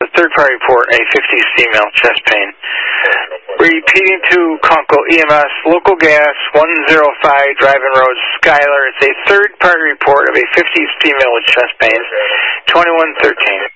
The third-party report, a 50s female chest pain. Repeating to Kunkel EMS, local gas, 105 Driving Road, Schuyler. It's a third-party report of a 50s female with chest pains, 2113.